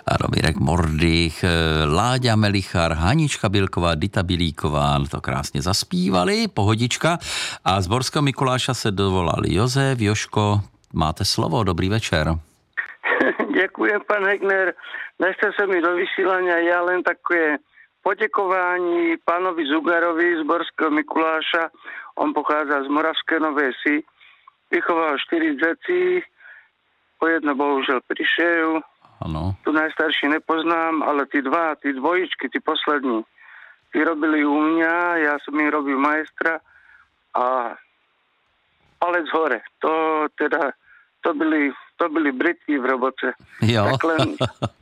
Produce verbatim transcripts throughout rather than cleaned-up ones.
Ano, Mirek Mordych, Láďa Melichar, Hanička Bílková, Dita Bilíková, to krásně zaspívali, pohodička. A z Borského Mikuláša se dovolal Jozef. Joško, máte slovo, dobrý večer. Ďakujem, pán Hegner. Nechce sa mi do vysielania, ja len také poďakování pánovi Zugarovi z Borského Mikuláša. On pochádza z Moravskej Novej Vsi. Vychoval štyri deti, po jedno bohužel prišiel. Ano. Tu najstarší nepoznám, ale tí dva, tí dvojičky, tí poslední, tí robili u mňa, ja som im robil majstra a palec hore. To teda, to byli, to byli Briti v robote. Jo. Tak len...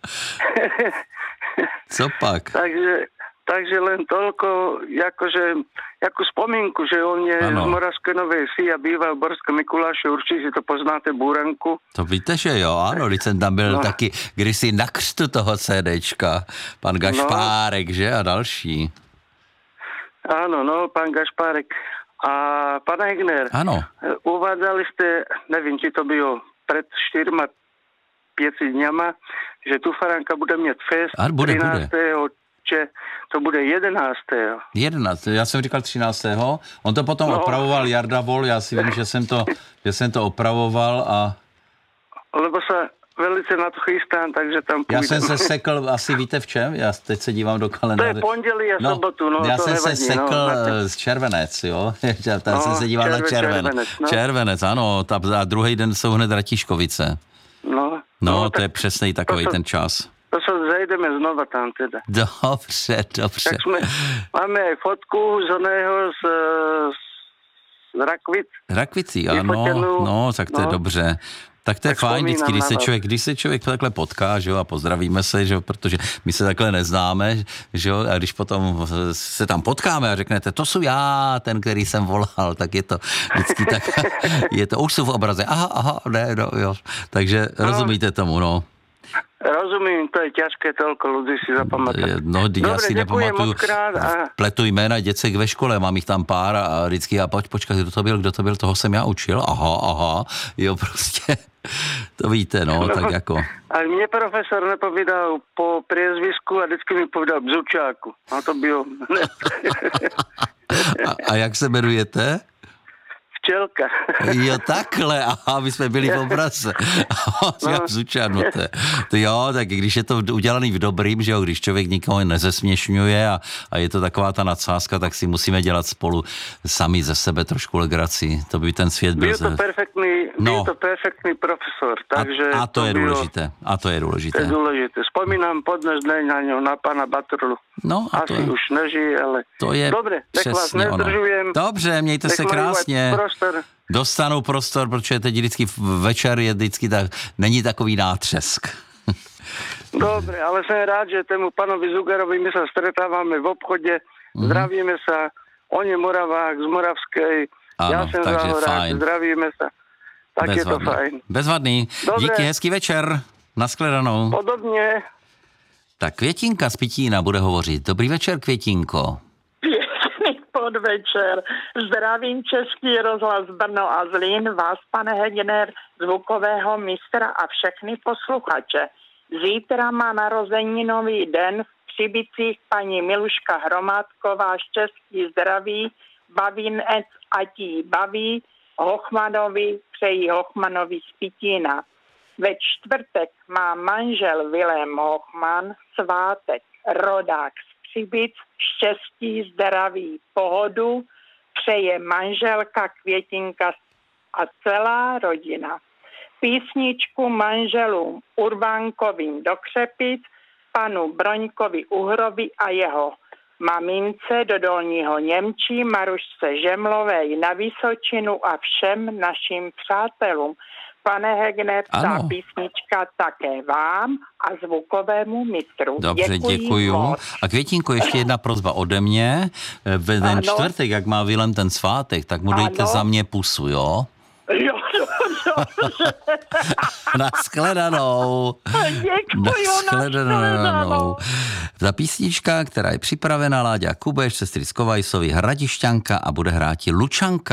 Co pak? takže, takže len toľko, akože, ako spomínku, že on je ano. z Moravskej Novej Vsi a býval v Borskom Mikuláši, určitě si to poznáte, Búranku. To víte, že jo, ano, když jsem tam byl no. taky kdysi na křtu toho CDčka, pan Gašpárek, no. že, a další. Áno, no, pán Gašpárek. A pán Hegner, ano. uvádzali ste, nevím, či to bylo pred štyrma, pieci dňama, že tu Faranka bude mít fest a bude, třináctého Bude. Že to bude jedenáctého jedenáctého Já jsem říkal třináctého On to potom no. opravoval Jarda Vol, já si vím, že jsem to, že jsem to opravoval a... Lebo se velice na to chystám, takže tam půjdem. Já jsem se sekl, asi víte v čem? Já teď se dívám do kalendáře. To je pondělí a no, sobotu, no já to jsem nevadí, se sekl no, z červenec, jo? Tam no, jsem se díval červen, na červen. Červenec, no. Červenec, ano. A druhý den jsou hned Ratíškovice. No, no, no to je přesnej takový to, ten čas. To se zajdeme znova tam teda. Dobře, dobře. Tak jsme, máme aj fotku z oného z, z Rakvic. Rakvicí, ano. No, tak to je no. dobře. Tak to je tak fajn, vždycky, když se, člověk, když se člověk takhle potká, že jo, a pozdravíme se, že jo, protože my se takhle neznáme, že jo, a když potom se tam potkáme a řeknete, to jsou já, ten, který jsem volal, tak je to vždycky tak, je to, už jsou v obraze, aha, aha, ne, no, jo, takže no. rozumíte tomu, no. Rozumím, to je těžké toľko ľudí si zapamätať. No, já Dobre, si nepamatuju. A... Pletu jména děcek ve škole, mám jich tam pár a vždycky, a pojď, počkat, kdo to byl, kdo to byl, toho jsem já učil, aha, aha, jo, prostě, to víte, no, no tak jako. Ale mě profesor nepovídal po priezvisku a vždycky mi povedal Bzučáku, a to bylo. a, a jak se jmenujete? Včelka. Jo, takhle, aha, my jsme byli v obraze. No. Zučanu, to, to jo, tak když je to udělaný v dobrým, že jo, když člověk nikoho nezesměšňuje a, a je to taková ta nadsázka, tak si musíme dělat spolu sami ze sebe trošku legraci. To by ten svět byl... Byl to perfektný, no. byl to perfektný profesor, takže... A, a to, to je bylo, důležité, a to je důležité. To je důležité. Vzpomínám podnes deň na něho, na pana Batrlu. No, a Asi to je, už nežije, ale... To je dobre, tak vás nezdržujem. Dobře, mějte se krásně. Prostor. Dostanou prostor, protože teď vždycky večer je vždycky tak, není takový nátřesk. Dobre, ale jsem rád, že tému panovi Zugarovi my se stretáváme v obchodě, mm-hmm. zdravíme se, on je Moravák z Moravskej, ano, já jsem Záhorák, zdravíme se. Tak Bezvadný. Je to fajn. Bezvadný. Dobre. Díky, hezký večer. Naschledanou. Podobně. Tak Květinka z Pitína bude hovořit. Dobrý večer, Květinko. Pěkný podvečer. Zdravím Český rozhlas Brno a Zlín, vás, pane Hegner, zvukového mistra a všechny posluchače. Zítra má narozeninový den v Přibicích paní Miluška Hromádková, štěstí, zdraví, bavinec a tí baví, Hochmanovi, přejí Hochmanovi z Pitína. Ve čtvrtek má manžel Vilém Hochman svátek, rodák z Přibic, štěstí, zdraví, pohodu, přeje manželka Květinka a celá rodina. Písničku manželům Urbánkovým do Křepic, panu Broňkovi Uhrovi a jeho mamince do Dolního Němčí, Marušce Žemlové na Vysočinu a všem našim přátelům. Pane Hegner, ta písnička také vám a zvukovému mistru. Dobře, děkuji. děkuju. A Květinko, ještě jedna prosba ode mě. Ve ten čtvrtek, jak má Vilém ten svátek, tak mu dejte ano. za mě pusu, jo? Jo, jo, jo. Naschledanou. Děkuji, naschledanou. Ta písnička, která je připravena, Láďa Kubeš, sestry z Kovajsovy, Hradišťanka a bude hráti Lučanka.